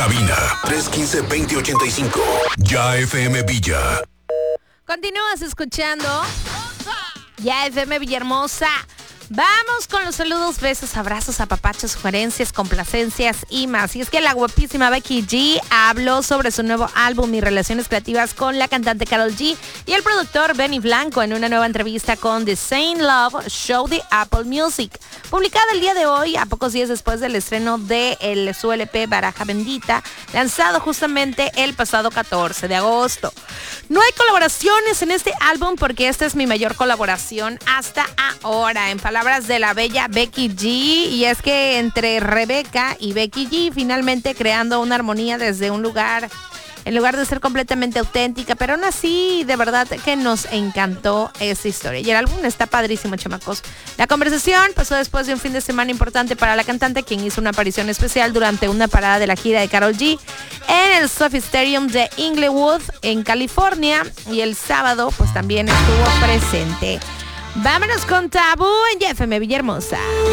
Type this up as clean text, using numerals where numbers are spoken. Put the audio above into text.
cabina 315-2085. Ya FM Villa. Continúas escuchando Ya FM Villahermosa. Vamos con los saludos, besos, abrazos, apapachos, sugerencias, complacencias y más. Y es que la guapísima Becky G habló sobre su nuevo álbum y relaciones creativas con la cantante Karol G y el productor Benny Blanco en una nueva entrevista con The Same Love Show de Apple Music, publicada el día de hoy, a pocos días después del estreno de su LP Baraja Bendita, lanzado justamente el pasado 14 de agosto. No hay colaboraciones en este álbum porque esta es mi mayor colaboración hasta ahora, en palabras de la bella Becky G, y es que entre Rebeca y Becky G finalmente creando una armonía desde un lugar, en lugar de ser completamente auténtica, pero aún así de verdad que nos encantó esta historia y el álbum está padrísimo, chamacos. La conversación pasó después de un fin de semana importante para la cantante, quien hizo una aparición especial durante una parada de la gira de Karol G en el Sophie Stadium de Inglewood en California, y el sábado pues también estuvo presente. Vámonos con Tabú en FM Villahermosa.